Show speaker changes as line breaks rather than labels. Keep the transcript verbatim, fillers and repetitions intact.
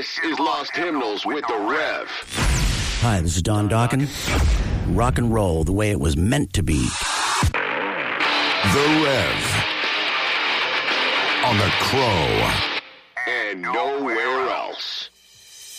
This is Lost Hymnals with the Rev.
Hi, this is Don Dokken. Rock and roll the way it was meant to be.
The Rev. On the Crow.
And nowhere else.